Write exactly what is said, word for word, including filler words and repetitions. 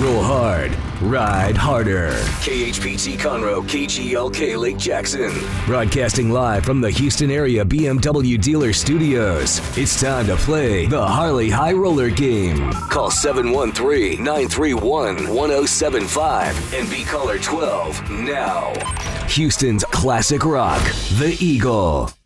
Roll hard, ride harder. K H P T Conroe, K G L K Lake Jackson. Broadcasting live from the Houston area B M W dealer studios. It's time to play the Harley High Roller game. Call seven one three, nine three one, one oh seven five and be caller twelve now. Houston's classic rock, the Eagle.